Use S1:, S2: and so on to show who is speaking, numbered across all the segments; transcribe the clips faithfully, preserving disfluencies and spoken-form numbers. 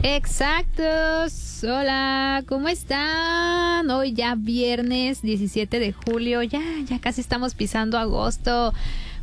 S1: Exactos. Hola, ¿cómo están? Hoy ya viernes diecisiete de julio, ya, ya casi estamos pisando agosto.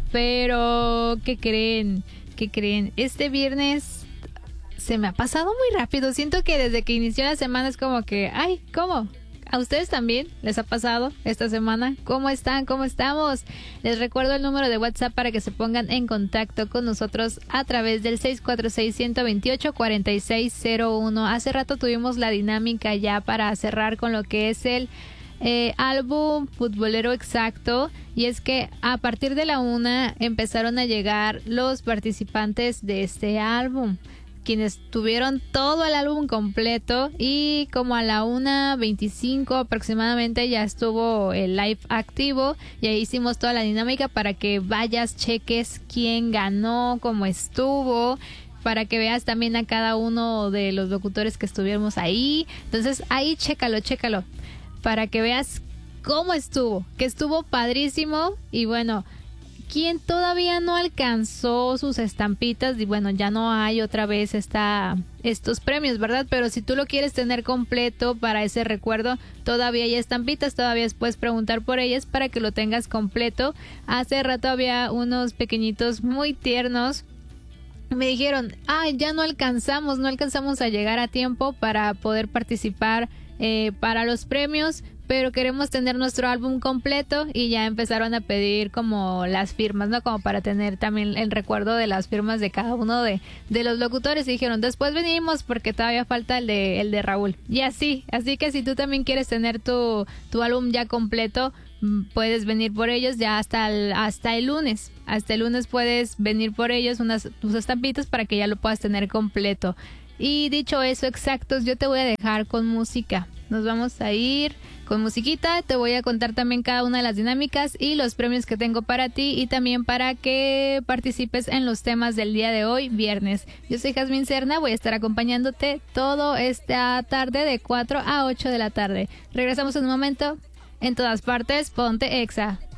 S1: Pero, ¿qué creen? ¿Qué creen? Este viernes se me ha pasado muy rápido. Siento que desde que inició la semana es como que, ay, ¿cómo? ¿A ustedes también les ha pasado esta semana? ¿Cómo están? ¿Cómo estamos? Les recuerdo el número de WhatsApp para que se pongan en contacto con nosotros a través del seis cuatro seis, uno dos ocho, cuatro seis cero uno. Hace rato tuvimos la dinámica ya para cerrar con lo que es el eh, álbum futbolero exacto. Y es que a partir de la una empezaron a llegar los participantes de este álbum, quienes tuvieron todo el álbum completo, y como a la una veinticinco aproximadamente ya estuvo el live activo y ahí hicimos toda la dinámica para que vayas, cheques quién ganó, cómo estuvo, para que veas también a cada uno de los locutores que estuvimos ahí. Entonces ahí chécalo, chécalo, para que veas cómo estuvo, que estuvo padrísimo. Y bueno, quien todavía no alcanzó sus estampitas, y bueno, ya no hay otra vez esta, estos premios, ¿verdad? Pero si tú lo quieres tener completo para ese recuerdo, todavía hay estampitas, todavía puedes preguntar por ellas para que lo tengas completo. Hace rato había unos pequeñitos muy tiernos. Me dijeron, ay, ya no alcanzamos, no alcanzamos a llegar a tiempo para poder participar eh, para los premios, pero queremos tener nuestro álbum completo, y ya empezaron a pedir como las firmas, ¿no? Como para tener también el recuerdo de las firmas de cada uno de, de los locutores. Y dijeron, después venimos porque todavía falta el de, el de Raúl. Y así, así que si tú también quieres tener tu, tu álbum ya completo, puedes venir por ellos ya hasta el, hasta el lunes. Hasta el lunes puedes venir por ellos, unas tus estampitas, para que ya lo puedas tener completo. Y dicho eso, exactos, yo te voy a dejar con música. Nos vamos a ir con musiquita. Te voy a contar también cada una de las dinámicas y los premios que tengo para ti, y también para que participes en los temas del día de hoy, viernes. Yo soy Jazmín Serna, voy a estar acompañándote todo esta tarde de cuatro a ocho de la tarde. Regresamos en un momento. En todas partes, ponte Exa.